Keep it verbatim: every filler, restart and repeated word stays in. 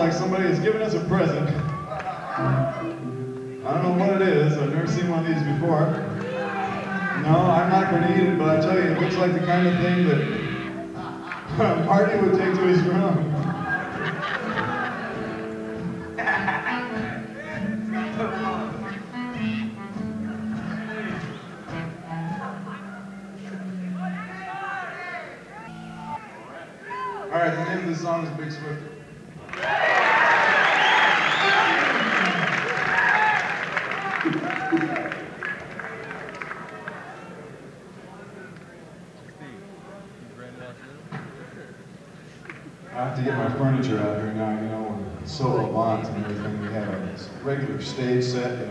like somebody has given us a present. I don't know what it is. I've never seen one of these before. No, I'm not going to eat it, but I tell you, it looks like the kind of thing that Marty would take to his room. All right, the name of the song is Big Swifter. I have to get my furniture out here now, you know, we're so avant and everything. We have a regular stage set.